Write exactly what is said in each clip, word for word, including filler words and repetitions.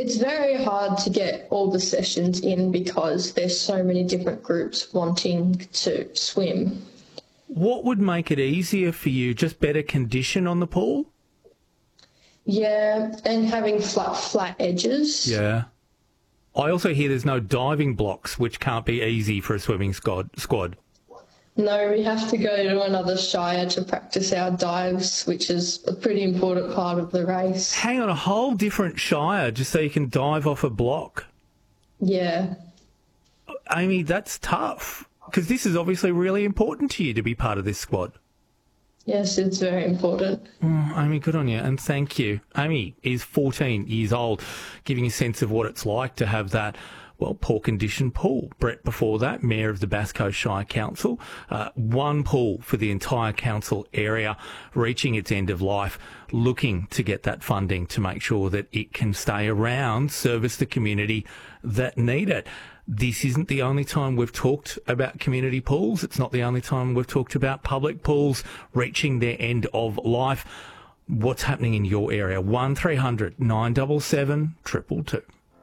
It's very hard to get all the sessions in because there's so many different groups wanting to swim. What would make it easier for you? Just better condition on the pool? Yeah, and having flat, flat edges. Yeah. I also hear there's no diving blocks, which can't be easy for a swimming squad. squad. No, we have to go to another shire to practice our dives, which is a pretty important part of the race. Hang on, a whole different shire just so you can dive off a block? Yeah. Amy, that's tough, because this is obviously really important to you to be part of this squad. Yes, it's very important. Oh, Amy, good on you, and thank you. Amy is fourteen years old, giving a sense of what it's like to have that, well, poor condition pool. Brett before that, Mayor of the Bass Coast Shire Council. Uh, one pool for the entire council area, reaching its end of life, looking to get that funding to make sure that it can stay around, service the community that need it. This isn't the only time we've talked about community pools. It's not the only time we've talked about public pools reaching their end of life. What's happening in your area? one three hundred nine seven seven, two two two.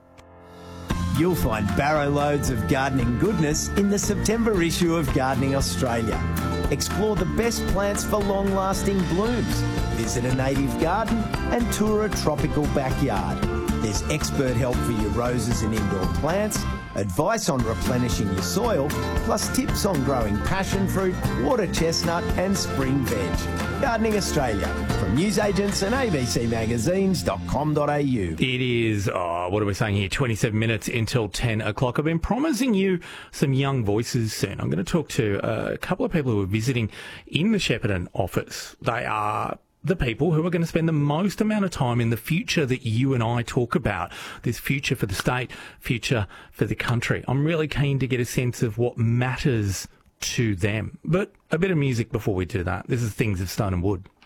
You'll find barrow loads of gardening goodness in the September issue of Gardening Australia. Explore the best plants for long-lasting blooms. Visit a native garden and tour a tropical backyard. There's expert help for your roses and indoor plants, advice on replenishing your soil, plus tips on growing passion fruit, water chestnut and spring veg. Gardening Australia, from newsagents and a b c magazines dot com dot a u. It is, oh, what are we saying here, twenty-seven minutes until ten o'clock. I've been promising you some young voices soon. I'm going to talk to a couple of people who are visiting in the Shepparton office. They are the people who are going to spend the most amount of time in the future that you and I talk about. This future for the state, future for the country. I'm really keen to get a sense of what matters to them. But a bit of music before we do that. This is Things of Stone and Wood.